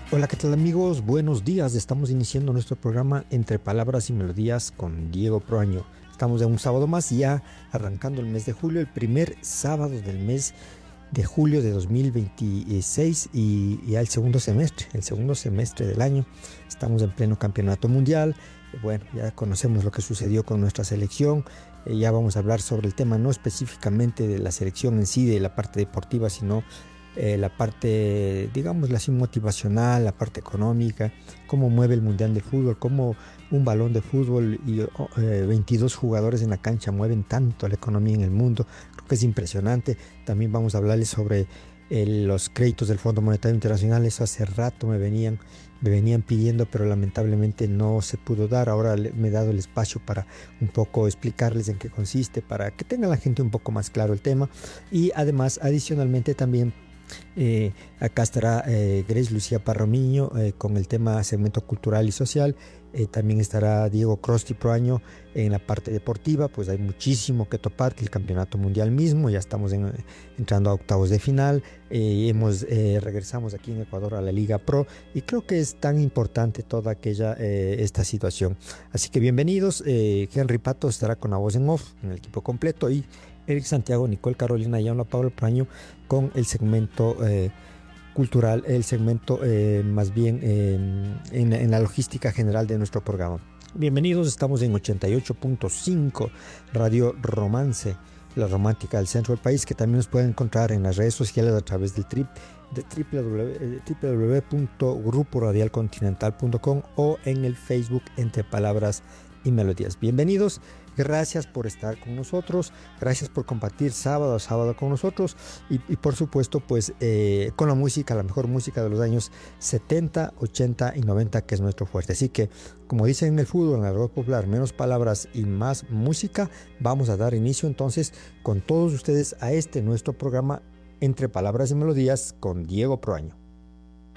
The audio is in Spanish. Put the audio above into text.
Hola, ¿qué tal amigos? Buenos días. Estamos iniciando nuestro programa Entre Palabras y Melodías con Diego Proaño. Estamos en un sábado más, ya arrancando el mes de julio, el primer sábado del mes de julio de 2026 y ya el segundo semestre del año. Estamos en pleno campeonato mundial. Bueno, ya conocemos lo que sucedió con nuestra selección. Ya vamos a hablar sobre el tema, no específicamente de la selección en sí, de la parte deportiva, sino la parte, digamos, así motivacional, la parte económica, cómo mueve el Mundial de Fútbol, cómo un balón de fútbol y 22 jugadores en la cancha mueven tanto la economía en el mundo. Creo que es impresionante. También vamos a hablarles sobre los créditos del Fondo Monetario Internacional. Eso hace rato me venían pidiendo, pero lamentablemente no se pudo dar. Ahora me he dado el espacio para un poco explicarles en qué consiste, para que tenga la gente un poco más claro el tema. Y además, adicionalmente también, acá estará Grace Lucía Parromiño con el tema segmento cultural y social. También estará Diego Crosti Proaño en la parte deportiva. Pues hay muchísimo que topar, que el campeonato mundial mismo, ya estamos entrando a octavos de final. Regresamos aquí en Ecuador a la Liga Pro y creo que es tan importante toda esta situación. Así que bienvenidos. Henry Pato estará con la voz en off en el equipo completo, y Eric Santiago, Nicole Carolina y Ana Pablo Proaño con el segmento cultural, el segmento más bien en la logística general de nuestro programa. Bienvenidos, estamos en 88.5 Radio Romance, la romántica del centro del país, que también nos pueden encontrar en las redes sociales a través del www.gruporadialcontinental.com o en el Facebook Entre Palabras y Melodías. Bienvenidos. Gracias por estar con nosotros, gracias por compartir sábado a sábado con nosotros y por supuesto pues con la música, la mejor música de los años 70, 80 y 90, que es nuestro fuerte. Así que, como dicen en el fútbol, en el rock popular, menos palabras y más música. Vamos a dar inicio entonces con todos ustedes a nuestro programa Entre Palabras y Melodías con Diego Proaño.